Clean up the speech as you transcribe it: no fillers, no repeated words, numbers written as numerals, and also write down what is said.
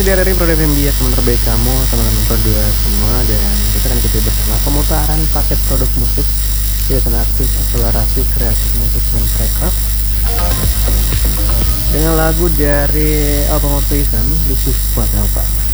dari Produk MBA, teman terbaik kamu, teman-teman Pro2 semua. Dan kita akan ikuti bersama pemutaran paket produk musik kegiatan aktif akselerasi kreatif musik dan tracker dengan lagu dari Alpha Motivation, This Is What Alpha.